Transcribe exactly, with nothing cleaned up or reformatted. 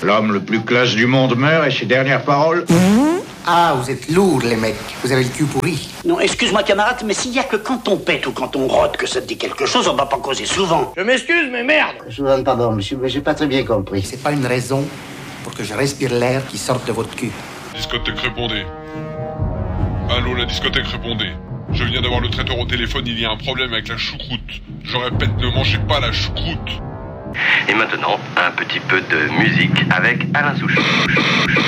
L'homme le plus classe du monde meurt et ses dernières paroles. Ah, vous êtes lourds, les mecs. Vous avez le cul pourri. Non, excuse-moi, camarade, mais s'il y a que quand on pète ou quand on rote que ça te dit quelque chose, on va pas causer souvent. Je m'excuse, mais merde. Je vous demande pardon, monsieur, mais j'ai pas très bien compris. C'est pas une raison pour que je respire l'air qui sort de votre cul. Discothèque, répondez. Allô, la discothèque, répondez. Je viens d'avoir le traiteur au téléphone, il y a un problème avec la choucroute. Je répète, ne mangez pas la choucroute. Et maintenant, un petit peu de musique avec Alain Souchon.